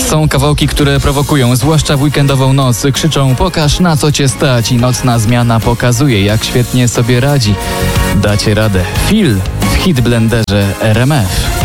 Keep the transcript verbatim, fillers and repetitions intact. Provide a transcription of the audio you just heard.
Są kawałki, które prowokują, zwłaszcza w weekendową noc. Krzyczą: pokaż, na co cię stać, i nocna zmiana pokazuje, jak świetnie sobie radzi. Dacie radę. Feel w Hit Blenderze R M F.